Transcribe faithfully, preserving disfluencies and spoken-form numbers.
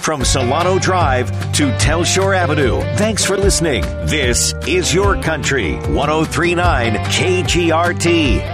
From Solano Drive to Telshore Avenue. Thanks for listening. This is Your Country, one oh three point nine K G R T.